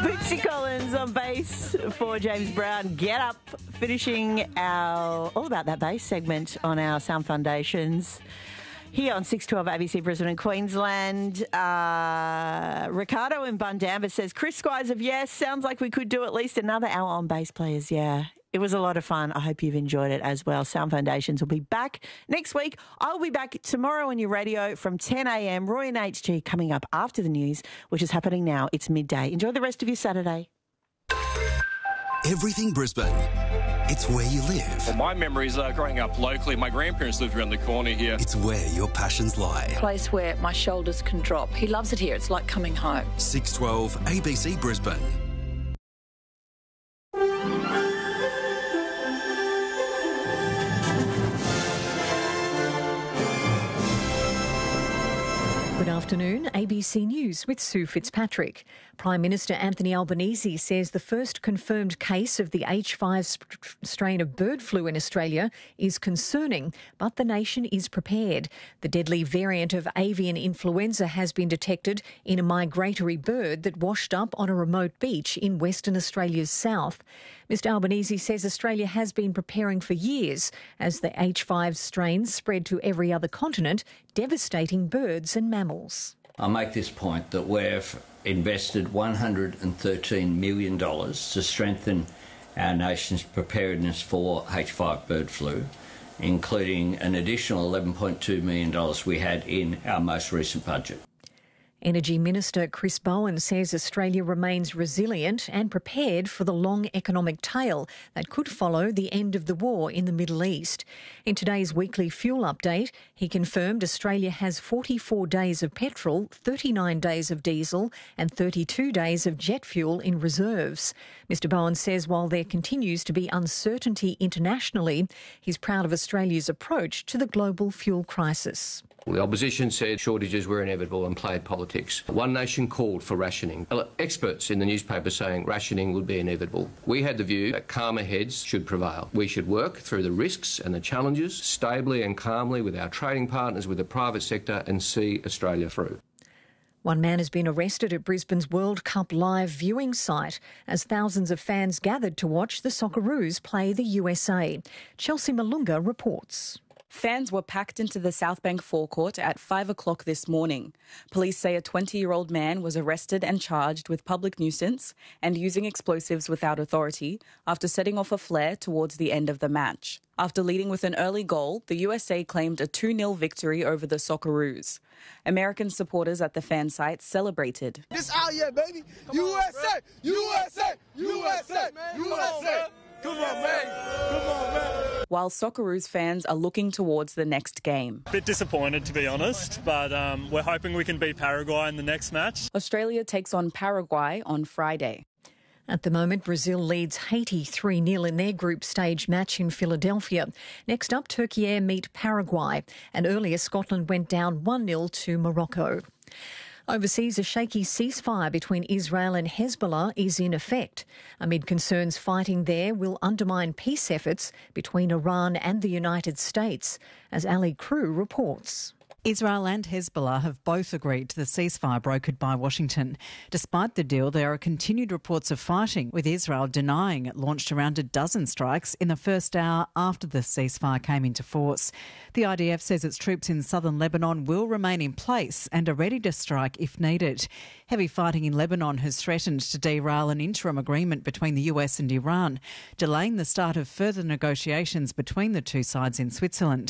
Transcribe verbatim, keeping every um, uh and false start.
Bootsy Collins on bass for James Brown. Get Up, finishing our All About That Bass segment on our Sound Foundations. Here on six twelve A B C Brisbane and Queensland, uh, Ricardo in Bundamba says, Chris Squires of Yes, sounds like we could do at least another hour on bass players. Yeah, it was a lot of fun. I hope you've enjoyed it as well. Sound Foundations will be back next week. I'll be back tomorrow on your radio from ten a.m. Roy and H G coming up after the news, which is happening now. It's midday. Enjoy the rest of your Saturday. Everything Brisbane. It's where you live. Well, my memories are growing up locally. My grandparents lived around the corner here. It's where your passions lie. A place where my shoulders can drop. He loves it here. It's like coming home. six twelve A B C Brisbane. Good afternoon, A B C News with Sue Fitzpatrick. Prime Minister Anthony Albanese says the first confirmed case of the H five strain of bird flu in Australia is concerning, but the nation is prepared. The deadly variant of avian influenza has been detected in a migratory bird that washed up on a remote beach in Western Australia's south. Mister Albanese says Australia has been preparing for years as the H five strain spread to every other continent, devastating birds and mammals. I'll make this point that we've invested one hundred thirteen million dollars to strengthen our nation's preparedness for H five bird flu, including an additional eleven point two million dollars we had in our most recent budget. Energy Minister Chris Bowen says Australia remains resilient and prepared for the long economic tail that could follow the end of the war in the Middle East. In today's weekly fuel update, he confirmed Australia has forty-four days of petrol, thirty-nine days of diesel and thirty-two days of jet fuel in reserves. Mister Bowen says while there continues to be uncertainty internationally, he's proud of Australia's approach to the global fuel crisis. The opposition said shortages were inevitable and played politics. One Nation called for rationing. Experts in the newspaper saying rationing would be inevitable. We had the view that calmer heads should prevail. We should work through the risks and the challenges stably and calmly with our trading partners, with the private sector, and see Australia through. One man has been arrested at Brisbane's World Cup live viewing site as thousands of fans gathered to watch the Socceroos play the U S A. Chelsea Malunga reports. Fans were packed into the South Bank forecourt at five o'clock this morning. Police say a twenty-year-old man was arrested and charged with public nuisance and using explosives without authority after setting off a flare towards the end of the match. After leading with an early goal, the U S A claimed a two nil victory over the Socceroos. American supporters at the fan site celebrated. This out here, baby! U S A! U S A! U S A! U S A! Come on, man! Come on, man! While Socceroos fans are looking towards the next game. Bit disappointed, to be honest, but um, we're hoping we can beat Paraguay in the next match. Australia takes on Paraguay on Friday. At the moment, Brazil leads Haiti three nil in their group stage match in Philadelphia. Next up, Turkey meet Paraguay, and earlier Scotland went down one nil to Morocco. Overseas, a shaky ceasefire between Israel and Hezbollah is in effect, amid concerns fighting there will undermine peace efforts between Iran and the United States, as Ali Crew reports. Israel and Hezbollah have both agreed to the ceasefire brokered by Washington. Despite the deal, there are continued reports of fighting, with Israel denying it launched around a dozen strikes in the first hour after the ceasefire came into force. The I D F says its troops in southern Lebanon will remain in place and are ready to strike if needed. Heavy fighting in Lebanon has threatened to derail an interim agreement between the U S and Iran, delaying the start of further negotiations between the two sides in Switzerland.